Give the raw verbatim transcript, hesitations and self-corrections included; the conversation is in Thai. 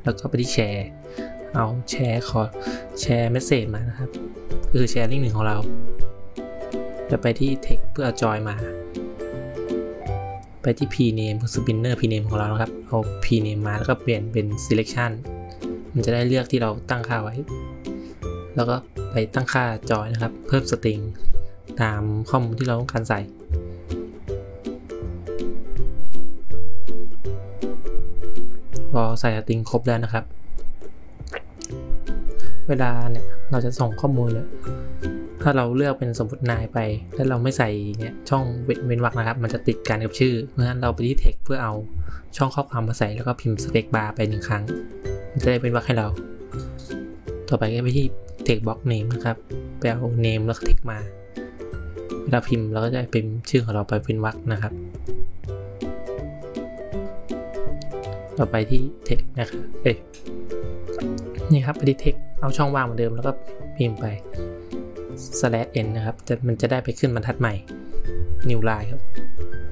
แล้วก็ไปที่แชร์เอาแชร์ขอแชร์เมสเซจมานะครับคือแชร์ลิงก์หนึ่งของเราจะไปที่ text เพื่อเอาจอยมาไปที่ pname spinner pname ของเรานะครับเอา pname มาแล้วก็เปลี่ยนเป็น selection มันจะได้เลือกที่เราตั้งค่าไว้แล้วก็ไปตั้งค่าจอยนะครับเพิ่มสตริงตามข้อมูลที่เราต้องการใส่พอใส่สตริงครบแล้วนะครับเวลาเนี่ยเราจะส่งข้อมูลเนี่ยถ้าเราเลือกเป็นสมมตินายไปแล้วเราไม่ใส่เนี่ยช่องเว้นวรรคนะครับมันจะติดกันกับชื่อเพราะฉะนั้นเราไปที่ text เพื่อเอาช่องข้อความมาใส่แล้วก็พิมพ์ space bar ไปหนึ่งครั้งมันจะได้เป็นวรรคให้เราต่อไปก็ไปที่ text box name นะครับไปเอา name แล้วก็ text มาเวลาพิมพ์เราก็จะเป็นชื่อของเราไปเป็นวรรคนะครับต่อไปที่ text นะครับเอ้ยนี่ครับไปที่ text เอาช่องว่างเหมือนเดิมแล้วก็พิมพ์ไป slash n นะครับจะมันจะได้ไปขึ้นบรรทัดใหม่ new line ครับ